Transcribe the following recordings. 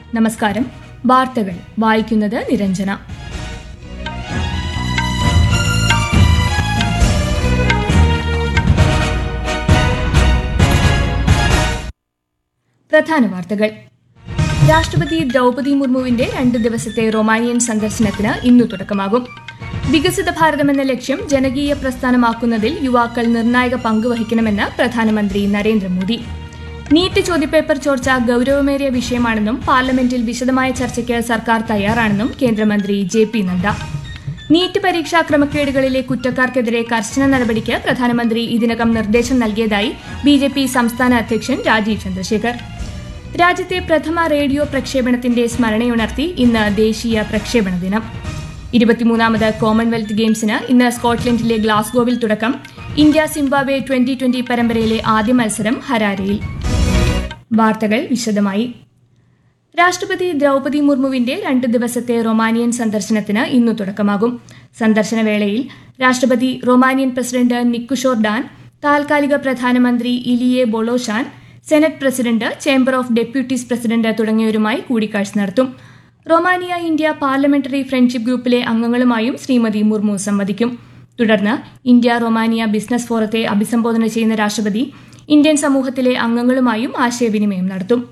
നമസ്കാരം. വാർത്തകൾ വായിക്കുന്നത് നിരഞ്ജന. പ്രധാന വാർത്തകൾ. രാഷ്ട്രപതി ദ്രൗപദി മുർമുവിന്റെ 2 ദിവസത്തെ റൊമാനിയൻ സന്ദർശനത്തിന് ഇന്നു തുടക്കമാകും. വികസിത ഭാരതമെന്ന ലക്ഷ്യം ജനകീയ പ്രസ്ഥാനമാക്കുന്നതിൽ യുവാക്കൾ നിർണായക പങ്ക് വഹിക്കണമെന്ന് പ്രധാനമന്ത്രി നരേന്ദ്രമോദി. നീറ്റ് ചോദ്യപേപ്പർ ചോർച്ച ഗൌരവമേറിയ വിഷയമാണെന്നും പാർലമെന്റിൽ വിശദമായ ചർച്ചയ്ക്ക് സർക്കാർ തയ്യാറാണെന്നും കേന്ദ്രമന്ത്രി JP നഡ്ഡ. നീറ്റ് പരീക്ഷാ ക്രമക്കേടുകളിലെ കുറ്റക്കാർക്കെതിരെ കർശന നടപടിക്ക് പ്രധാനമന്ത്രി ഇതിനകം നിർദ്ദേശം നൽകിയതായി BJP സംസ്ഥാന അധ്യക്ഷൻ രാജീവ് ചന്ദ്രശേഖർ. രാജ്യത്തെ പ്രഥമ റേഡിയോ പ്രക്ഷേപണത്തിന്റെ സ്മരണയുണർത്തി ഇന്ന് ദേശീയ പ്രക്ഷേപണ ദിനം. 23ാമത് കോമൺവെൽത്ത് ഗെയിംസിന് ഇന്ന് സ്കോട്ട്ലൻഡിലെ ഗ്ലാസ്ഗോവിൽ തുടക്കം. ഇന്ത്യ സിംബാബ്വെ 2020 പരമ്പരയിലെ ആദ്യ മത്സരം ഹരാരെയിൽ. വാർത്തകൾ വിശദമായി. രാഷ്ട്രപതി ദ്രൗപദി മുർമുവിന്റെ 2 ദിവസത്തെ റൊമാനിയൻ സന്ദർശനത്തിന് ഇന്നു തുടക്കമാകും. സന്ദർശനവേളയിൽ രാഷ്ട്രപതി റൊമാനിയൻ പ്രസിഡന്റ് നിക്കുഷോർ ഡാൻ, താൽക്കാലിക പ്രധാനമന്ത്രി ഇലിയെ Bolojan, senate president, chamber of deputies president തുടങ്ങിയവരുമായി കൂടിക്കാഴ്ച നടത്തും. റൊമാനിയ ഇന്ത്യ പാർലമെന്ററി ഫ്രണ്ട്ഷിപ്പ് ഗ്രൂപ്പിലെ അംഗങ്ങളുമായും ശ്രീമതി മുർമു സംവദിക്കും. തുടർന്ന് ഇന്ത്യ റൊമാനിയ ബിസിനസ് ഫോറത്തെ അഭിസംബോധന ചെയ്യുന്ന രാഷ്ട്രപതി ഇന്ത്യൻ സമൂഹത്തിലെ അംഗങ്ങളുമായും ആശയവിനിമയം നടത്തും.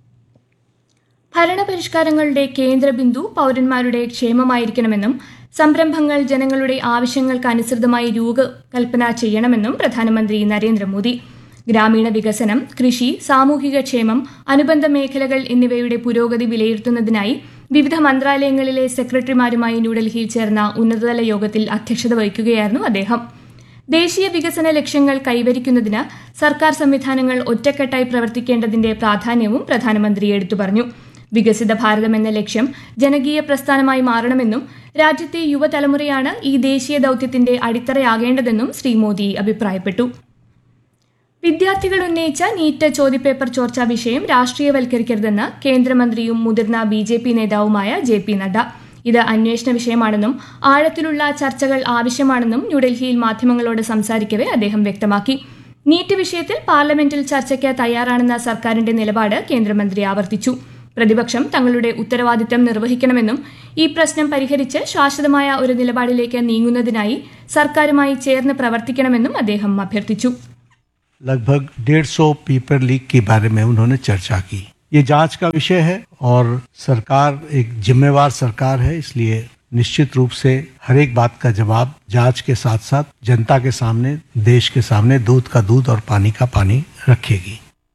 ഭരണപരിഷ്കാരങ്ങളുടെ കേന്ദ്രബിന്ദു പൌരന്മാരുടെ ക്ഷേമമായിരിക്കണമെന്നും സംരംഭങ്ങൾ ജനങ്ങളുടെ ആവശ്യങ്ങൾക്ക് അനുസൃതമായി രൂപകൽപ്പന ചെയ്യണമെന്നും പ്രധാനമന്ത്രി നരേന്ദ്രമോദി. ഗ്രാമീണ വികസനം, കൃഷി, സാമൂഹിക ക്ഷേമം, അനുബന്ധ മേഖലകൾ എന്നിവയുടെ പുരോഗതി വിലയിരുത്തുന്നതിനായി വിവിധ മന്ത്രാലയങ്ങളിലെ സെക്രട്ടറിമാരുമായി ന്യൂഡൽഹിയിൽ ചേർന്ന ഉന്നതതല യോഗത്തിൽ അധ്യക്ഷത വഹിക്കുകയായിരുന്നു അദ്ദേഹം. ദേശീയ വികസന ലക്ഷ്യങ്ങൾ കൈവരിക്കുന്നതിന് സർക്കാർ സംവിധാനങ്ങൾ ഒറ്റക്കെട്ടായി പ്രവർത്തിക്കേണ്ടതിന്റെ പ്രാധാന്യവും പ്രധാനമന്ത്രി എടുത്തു പറഞ്ഞു. വികസിത ഭാരതം എന്ന ലക്ഷ്യം ജനകീയ പ്രസ്ഥാനമായി മാറണമെന്നും രാജ്യത്തെ യുവതലമുറയാണ് ഈ ദേശീയ ദൌത്യത്തിന്റെ അടിത്തറയാകേണ്ടതെന്നും ശ്രീ മോദി അഭിപ്രായപ്പെട്ടു. വിദ്യാർത്ഥികൾ ഉന്നയിച്ച നീറ്റ് ചോദ്യപേപ്പർ ചോർച്ചാ വിഷയം രാഷ്ട്രീയവൽക്കരിക്കരുതെന്ന് കേന്ദ്രമന്ത്രിയും മുതിർന്ന BJP നേതാവുമായ JP നഡ്ഡ. ഇത് അന്വേഷണ വിഷയമാണെന്നും ആഴത്തിലുള്ള ചർച്ചകൾ ആവശ്യമാണെന്നും ന്യൂഡൽഹിയിൽ മാധ്യമങ്ങളോട് സംസാരിക്കവെ അദ്ദേഹം വ്യക്തമാക്കി. നീറ്റ് വിഷയത്തിൽ പാർലമെന്റിൽ ചർച്ചയ്ക്ക് തയ്യാറാണെന്ന സർക്കാരിന്റെ നിലപാട് കേന്ദ്രമന്ത്രി ആവർത്തിച്ചു. പ്രതിപക്ഷം തങ്ങളുടെ ഉത്തരവാദിത്തം നിർവഹിക്കണമെന്നും ഈ പ്രശ്നം പരിഹരിച്ച് ശാശ്വതമായ ഒരു നിലപാടിലേക്ക് നീങ്ങുന്നതിനായി സർക്കാരുമായി ചേർന്ന് പ്രവർത്തിക്കണമെന്നും അദ്ദേഹം അഭ്യർത്ഥിച്ചു. लगभग 150 पेपर लीक के बारे में उन्होंने चर्चा की. ये जांच का विषय है और सरकार एक जिम्मेवार सरकार है, इसलिए निश्चित रूप से हर एक बात का जवाब जांच के साथ साथ जनता के सामने, देश के सामने दूध का दूध और पानी का पानी रखेगी.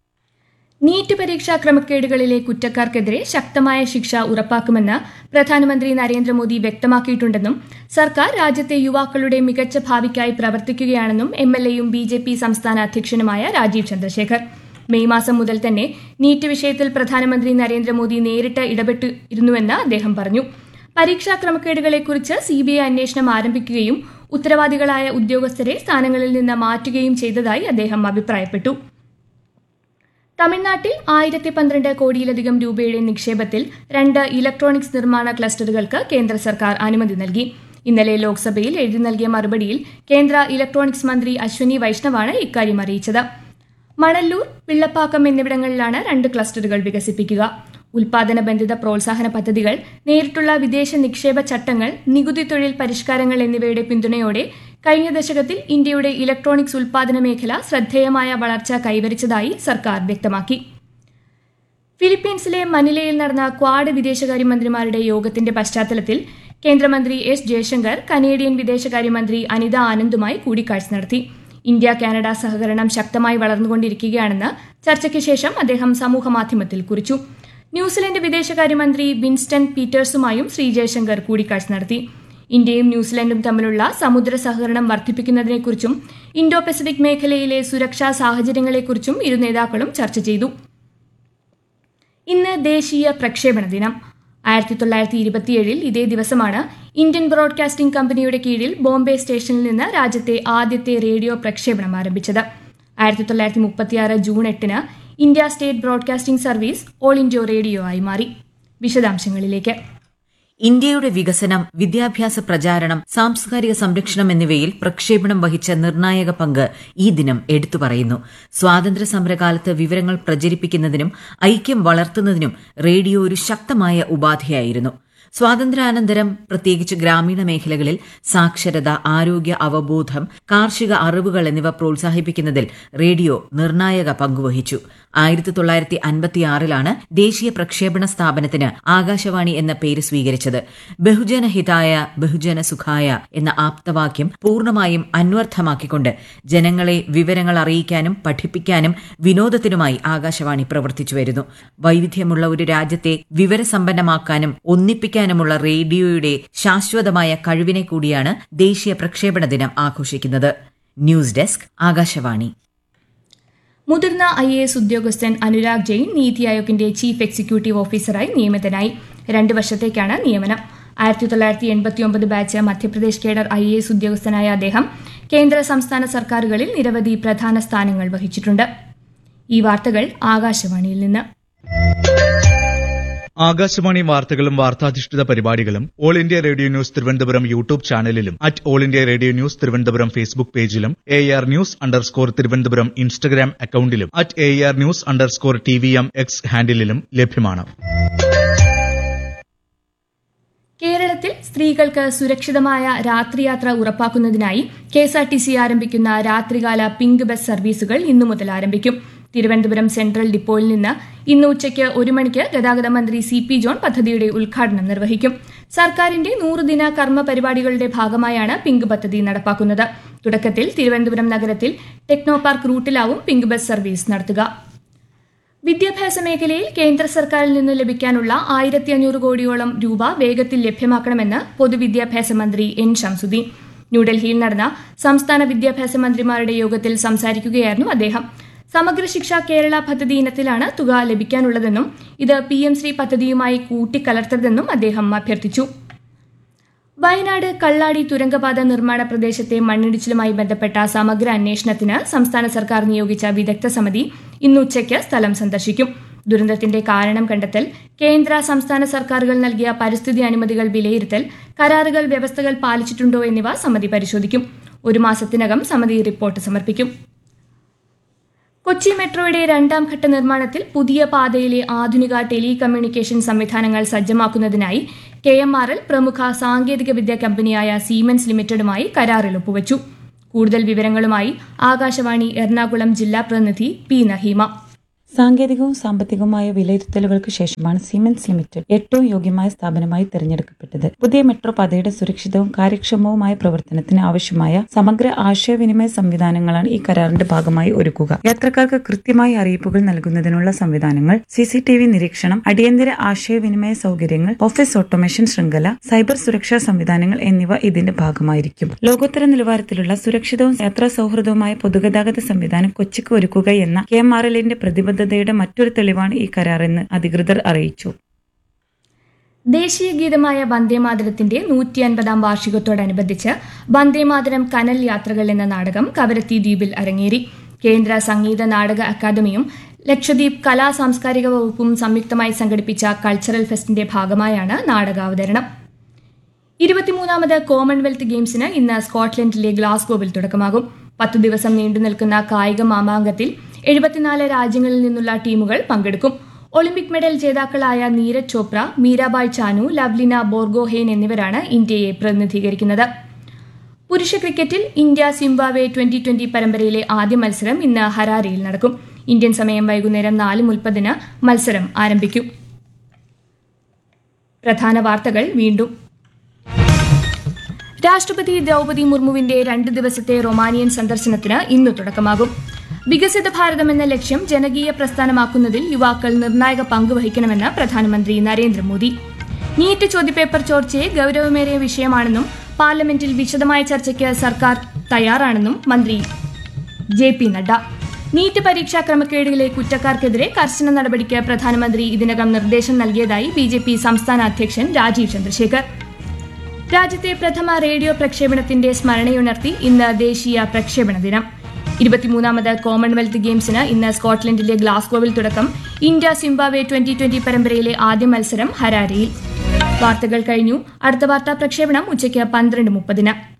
നീറ്റ് പരീക്ഷാ ക്രമക്കേടുകളിലെ കുറ്റക്കാർക്കെതിരെ ശക്തമായ ശിക്ഷ ഉറപ്പാക്കുമെന്ന് പ്രധാനമന്ത്രി നരേന്ദ്രമോദി വ്യക്തമാക്കിയിട്ടുണ്ടെന്നും സർക്കാർ രാജ്യത്തെ യുവാക്കളുടെ മികച്ച ഭാവിക്കായി പ്രവർത്തിക്കുകയാണെന്നും MLAയും BJP സംസ്ഥാന അധ്യക്ഷനുമായ രാജീവ് ചന്ദ്രശേഖർ. മെയ് മാസം മുതൽ തന്നെ നീറ്റ് വിഷയത്തിൽ പ്രധാനമന്ത്രി നരേന്ദ്രമോദി നേരിട്ട് ഇടപെട്ടിരുന്നുവെന്ന് അദ്ദേഹം പറഞ്ഞു. പരീക്ഷാ ക്രമക്കേടുകളെക്കുറിച്ച് CBI അന്വേഷണം ആരംഭിക്കുകയും ഉത്തരവാദികളായ ഉദ്യോഗസ്ഥരെ സ്ഥാനങ്ങളിൽ നിന്ന് മാറ്റുകയും ചെയ്തതായി അദ്ദേഹം അഭിപ്രായപ്പെട്ടു. തമിഴ്നാട്ടിൽ 1012 കോടിയിലധികം രൂപയുടെ നിക്ഷേപത്തിൽ 2 ഇലക്ട്രോണിക്സ് നിർമ്മാണ ക്ലസ്റ്ററുകൾക്ക് കേന്ദ്ര സർക്കാർ അനുമതി നൽകി. ഇന്നലെ ലോക്സഭയിൽ എഴുതി നൽകിയ മറുപടിയിൽ കേന്ദ്ര ഇലക്ട്രോണിക്സ് മന്ത്രി അശ്വനി വൈഷ്ണവാണ് ഇക്കാര്യം അറിയിച്ചത്. മണല്ലൂർ, പിള്ളപ്പാക്കം എന്നിവിടങ്ങളിലാണ് 2 ക്ലസ്റ്ററുകൾ വികസിപ്പിക്കുക. ഉൽപാദന ബന്ധിത പ്രോത്സാഹന പദ്ധതികൾ, നേരിട്ടുള്ള വിദേശ നിക്ഷേപ ചട്ടങ്ങൾ, നികുതി തൊഴിൽ പരിഷ്കാരങ്ങൾ എന്നിവയുടെ പിന്തുണയോടെ കഴിഞ്ഞ ദശകത്തിൽ ഇന്ത്യയുടെ ഇലക്ട്രോണിക്സ് ഉൽപാദന മേഖല ശ്രദ്ധേയമായ വളർച്ച കൈവരിച്ചതായി സർക്കാർ വ്യക്തമാക്കി. ഫിലിപ്പീൻസിലെ മനിലയിൽ നടന്ന ക്വാഡ് വിദേശകാര്യമന്ത്രിമാരുടെ യോഗത്തിന്റെ പശ്ചാത്തലത്തിൽ കേന്ദ്രമന്ത്രി S ജയശങ്കർ കനേഡിയൻ വിദേശകാര്യമന്ത്രി അനിത ആനന്ദുമായി കൂടിക്കാഴ്ച നടത്തി. ഇന്ത്യ കാനഡ സഹകരണം ശക്തമായി വളർന്നുകൊണ്ടിരിക്കുകയാണെന്ന് ചർച്ചയ്ക്ക് ശേഷം അദ്ദേഹം സമൂഹമാധ്യമത്തിൽ കുറിച്ചു. ന്യൂസിലൻഡ് വിദേശകാര്യമന്ത്രി വിൻസ്റ്റൺ പീറ്റേഴ്സുമായും ശ്രീ ജയശങ്കർ കൂടിക്കാഴ്ച നടത്തി. ഇന്ത്യയും ന്യൂസിലൻഡും തമ്മിലുള്ള സമുദ്ര സഹകരണം വർദ്ധിപ്പിക്കുന്നതിനെക്കുറിച്ചും ഇൻഡോ പസഫിക് മേഖലയിലെ സുരക്ഷാ സാഹചര്യങ്ങളെക്കുറിച്ചും ഇരു നേതാക്കളും ചർച്ച ചെയ്തു. ഇന്ന് ദേശീയ പ്രക്ഷേപണ ദിനം. 1927 ഇതേ ദിവസമാണ് ഇന്ത്യൻ ബ്രോഡ്കാസ്റ്റിംഗ് കമ്പനിയുടെ കീഴിൽ ബോംബെ സ്റ്റേഷനിൽ നിന്ന് രാജ്യത്തെ ആദ്യത്തെ റേഡിയോ പ്രക്ഷേപണം ആരംഭിച്ചത്. 1936 June 8 India state broadcasting service all India radio ആയി മാറി. വിശദാംശങ്ങളിലേക്ക്. ഇന്ത്യയുടെ വികസനം, വിദ്യാഭ്യാസ പ്രചാരണം, സാംസ്കാരിക സംരക്ഷണം എന്നിവയിൽ പ്രക്ഷേപണം വഹിച്ച നിർണായക പങ്ക് ഈ ദിനം എടുത്തു പറയുന്നു. സ്വാതന്ത്ര്യ സമരകാലത്ത് വിവരങ്ങൾ പ്രചരിപ്പിക്കുന്നതിനും ഐക്യം വളർത്തുന്നതിനും റേഡിയോ ഒരു ശക്തമായ ഉപാധിയായിരുന്നു. സ്വാതന്ത്ര്യാനന്തരം പ്രത്യേകിച്ച് ഗ്രാമീണ മേഖലകളിൽ സാക്ഷരത, ആരോഗ്യ അവബോധം, കാർഷിക അറിവുകൾ എന്നിവ പ്രോത്സാഹിപ്പിക്കുന്നതിൽ റേഡിയോ നിർണായക പങ്കുവഹിച്ചു. 1956 ദേശീയ പ്രക്ഷേപണ സ്ഥാപനത്തിന് ആകാശവാണി എന്ന പേര് സ്വീകരിച്ചത്. ബഹുജന ഹിതായ ബഹുജന സുഖായ എന്ന ആപ്തവാക്യം പൂർണ്ണമായും അന്വർത്ഥമാക്കിക്കൊണ്ട് ജനങ്ങളെ വിവരങ്ങൾ അറിയിക്കാനും പഠിപ്പിക്കാനും വിനോദത്തിനുമായി ആകാശവാണി പ്രവർത്തിച്ചു വരുന്നു. വൈവിധ്യമുള്ള ഒരു രാജ്യത്തെ വിവരസമ്പന്നമാക്കാനും ഒന്നിപ്പിക്കാനുമുള്ള റേഡിയോയുടെ ശാശ്വതമായ കഴിവിനെ കൂടിയാണ് ദേശീയ പ്രക്ഷേപണ ദിനം ആഘോഷിക്കുന്നത്. News desk, Akashvani. മുതിർന്ന IAS ഉദ്യോഗസ്ഥൻ അനുരാഗ് ജെയിൻ നീതി ആയോഗിന്റെ ചീഫ് എക്സിക്യൂട്ടീവ് ഓഫീസറായി നിയമിതനായി. 2 വർഷത്തേക്കാണ് നിയമനം. 1989 ബാച്ച് മധ്യപ്രദേശ് കേഡർ IAS ഉദ്യോഗസ്ഥനായ അദ്ദേഹം കേന്ദ്ര സംസ്ഥാന സർക്കാരുകളിൽ നിരവധി പ്രധാന സ്ഥാനങ്ങൾ വഹിച്ചിട്ടുണ്ട്. ഈ വാർത്തകൾ ആകാശവാണിയിൽ നിന്ന്. ആകാശവാണി വാർത്തകളും വാർത്താധിഷ്ഠിത പരിപാടികളും all India radio news Thiruvananthapuram YouTube ചാനലിലും all India radio news Thiruvananthapuram Facebook പേജിലും AR News_ തിരുവനന്തപുരം ഇൻസ്റ്റഗ്രാം അക്കൌണ്ടിലും AR News_TVM X ഹാൻഡിലും ലഭ്യമാണ്. കേരളത്തിൽ സ്ത്രീകൾക്ക് സുരക്ഷിതമായ രാത്രിയാത്ര ഉറപ്പാക്കുന്നതിനായി KSRTC ആരംഭിക്കുന്ന രാത്രികാല പിങ്ക് ബസ് സർവീസുകൾ ഇന്നു മുതൽ ആരംഭിക്കും. തിരുവനന്തപുരം സെൻട്രൽ ഡിപ്പോയിൽ നിന്ന് ഇന്ന് ഉച്ചയ്ക്ക് 1 മണിക്ക് ഗതാഗത മന്ത്രി CP ജോൺ പദ്ധതിയുടെ ഉദ്ഘാടനം നിർവഹിക്കും. സർക്കാരിന്റെ 100 ദിന കർമ്മ പരിപാടികളുടെ ഭാഗമായാണ് പിങ്ക് പദ്ധതി നടപ്പാക്കുന്നത്. തുടക്കത്തിൽ തിരുവനന്തപുരം നഗരത്തിൽ techno park റൂട്ടിലാവും pink bus service നടത്തുക. വിദ്യാഭ്യാസ മേഖലയിൽ കേന്ദ്ര സർക്കാരിൽ നിന്ന് ലഭിക്കാനുള്ള 1500 കോടിയോളം രൂപ വേഗത്തിൽ ലഭ്യമാക്കണമെന്ന് പൊതുവിദ്യാഭ്യാസ മന്ത്രി N ശംസുദ്ദീൻ. ന്യൂഡൽഹിയിൽ നടന്ന സംസ്ഥാന വിദ്യാഭ്യാസ മന്ത്രിമാരുടെ യോഗത്തിൽ സംസാരിക്കുകയായിരുന്നു അദ്ദേഹം. സമഗ്ര ശിക്ഷ കേരള പദ്ധതി ഇനത്തിലാണ് തുക ലഭിക്കാനുള്ളതെന്നും ഇത് PM-ശ്രീ പദ്ധതിയുമായി കൂട്ടിക്കലർത്തരുതെന്നും അദ്ദേഹം അഭ്യർത്ഥിച്ചു. വയനാട് കള്ളാടി തുരങ്കപാത നിർമ്മാണ പ്രദേശത്തെ മണ്ണിടിച്ചിലുമായി ബന്ധപ്പെട്ട സമഗ്ര അന്വേഷണത്തിന് സംസ്ഥാന സർക്കാർ നിയോഗിച്ച വിദഗ്ധ സമിതി ഇന്ന് ഉച്ചയ്ക്ക് സ്ഥലം സന്ദർശിക്കും. ദുരന്തത്തിന്റെ കാരണം കണ്ടെത്തൽ, കേന്ദ്ര സംസ്ഥാന സർക്കാരുകൾ നൽകിയ പരിസ്ഥിതി അനുമതികൾ വിലയിരുത്തൽ, കരാറുകൾ വ്യവസ്ഥകൾ പാലിച്ചിട്ടുണ്ടോ എന്നിവ സമിതി പരിശോധിക്കും. 1 മാസത്തിനകം സമിതി റിപ്പോർട്ട് സമർപ്പിക്കും. കൊച്ചി മെട്രോയുടെ 2ാം ഘട്ട നിർമ്മാണത്തിൽ പുതിയ പാതയിലെ ആധുനിക ടെലികമ്മ്യൂണിക്കേഷൻ സംവിധാനങ്ങൾ സജ്ജമാക്കുന്നതിനായി KMRL പ്രമുഖ സാങ്കേതിക വിദ്യാ കമ്പനിയായ സീമെൻസ് ലിമിറ്റഡുമായി കരാറിൽ ഒപ്പുവച്ചു. കൂടുതൽ വിവരങ്ങളുമായി ആകാശവാണി എറണാകുളം ജില്ലാ പ്രതിനിധി P. നഹീമ. സാങ്കേതികവും സാമ്പത്തികവുമായ വിലയിരുത്തലുകൾക്ക് ശേഷമാണ് സീമെൻസ് ലിമിറ്റഡ് ഏറ്റവും യോഗ്യമായ സ്ഥാപനമായി തിരഞ്ഞെടുക്കപ്പെട്ടത്. പുതിയ മെട്രോ പാതയുടെ സുരക്ഷിതവും കാര്യക്ഷമവുമായ പ്രവർത്തനത്തിന് ആവശ്യമായ സമഗ്ര ആശയവിനിമയ സംവിധാനങ്ങളാണ് ഈ കരാറിന്റെ ഭാഗമായി ഒരുക്കുക. യാത്രക്കാർക്ക് കൃത്യമായ അറിയിപ്പുകൾ നൽകുന്നതിനുള്ള സംവിധാനങ്ങൾ, CCTV നിരീക്ഷണം, അടിയന്തര ആശയവിനിമയ സൗകര്യങ്ങൾ, ഓഫീസ് ഓട്ടോമേഷൻ ശൃംഖല, സൈബർ സുരക്ഷാ സംവിധാനങ്ങൾ എന്നിവ ഇതിന്റെ ഭാഗമായിരിക്കും. ലോകോത്തര നിലവാരത്തിലുള്ള സുരക്ഷിതവും യാത്രാ സൗഹൃദവുമായ പൊതുഗതാഗത സംവിധാനം കൊച്ചിക്ക് ഒരുക്കുക എന്ന KMRLന്റെ പ്രതിബദ്ധത മറ്റൊരു തെളിവാണ് ഈ കരാറെന്ന് അധികൃതർ അറിയിച്ചു. ദേശീയ ഗീതമായ വന്ദേമാതരത്തിന്റെ 150ാം വാർഷികത്തോടനുബന്ധിച്ച് വന്ദേമാതരം കനൽ യാത്രകൾ എന്ന നാടകം കവരത്തി ദ്വീപിൽ അരങ്ങേറി. കേന്ദ്ര സംഗീത നാടക അക്കാദമിയും ലക്ഷദ്വീപ് കലാ സാംസ്കാരിക വകുപ്പും സംയുക്തമായി സംഘടിപ്പിച്ച കൾച്ചറൽ ഫെസ്റ്റിന്റെ ഭാഗമായാണ് നാടകാവതരണം. 23ാമത് കോമൺവെൽത്ത് ഗെയിംസിന് ഇന്ന് സ്കോട്ട്ലൻഡിലെ ഗ്ലാസ്ഗോവിൽ തുടക്കമാകും. 10 ദിവസം നീണ്ടുനിൽക്കുന്ന കായിക മാമാങ്കത്തിൽ 74 രാജ്യങ്ങളിൽ നിന്നുള്ള ടീമുകൾ പങ്കെടുക്കും. ഒളിമ്പിക് മെഡൽ ജേതാക്കളായ നീരജ് ചോപ്ര, മീരാബായ് ചാനു, ലവ്ലിന ബോർഗോഹെയ്ൻ എന്നിവരാണ് ഇന്ത്യയെ പ്രതിനിധീകരിക്കുന്നത്. പുരുഷ ക്രിക്കറ്റിൽ ഇന്ത്യ സിംബാബ്വെ 2020 പരമ്പരയിലെ ആദ്യ മത്സരം ഇന്ന് ഹരാരയിൽ നടക്കും. ഇന്ത്യൻ സമയം വൈകുന്നേരം 4:30 മത്സരം ആരംഭിക്കും. പ്രധാന വാർത്തകൾ വീണ്ടും. രാഷ്ട്രപതി ദ്രൗപദി മുർമുവിന്റെ 2 ദിവസത്തെ റൊമാനിയൻ സന്ദർശനത്തിന് ഇന്ന് തുടക്കമാകും. വികസിത ഭാരതം എന്ന ലക്ഷ്യം ജനകീയ പ്രസ്ഥാനമാക്കുന്നതിൽ യുവാക്കൾ നിർണായക പങ്ക് വഹിക്കണമെന്ന് പ്രധാനമന്ത്രി നരേന്ദ്രമോദി. നീറ്റ് ചോദ്യപേപ്പർ ചോർച്ചയെ ഗൌരവമേറിയ വിഷയമാണെന്നും പാർലമെന്റിൽ വിശദമായ ചർച്ചയ്ക്ക് സർക്കാർ തയ്യാറാണെന്നും മന്ത്രി JP നഡ്ഡ. നീറ്റ് പരീക്ഷാ ക്രമക്കേടുകളിലെ കുറ്റക്കാർക്കെതിരെ കർശന നടപടിക്ക് പ്രധാനമന്ത്രി ഇതിനകം നിർദ്ദേശം നൽകിയതായി BJP സംസ്ഥാന അധ്യക്ഷൻ രാജീവ് ചന്ദ്രശേഖർ. രാജ്യത്തെ പ്രഥമ റേഡിയോ പ്രക്ഷേപണത്തിന്റെ സ്മരണയുണർത്തി ഇന്ന് ദേശീയ പ്രക്ഷേപണ ദിനം. 23ാമത് കോമൺവെൽത്ത് ഗെയിംസിന് ഇന്ന് സ്കോട്ട്ലൻഡിലെ ഗ്ലാസ്ഗോവിൽ തുടക്കം. ഇന്ത്യ സിംബാബ്വെ 2020 പരമ്പരയിലെ ആദ്യ മത്സരം ഹരാരയിൽ. വാർത്തകൾ കഴിഞ്ഞു. അടുത്ത വാർത്താ പ്രക്ഷേപണം ഉച്ചയ്ക്ക് 12:30.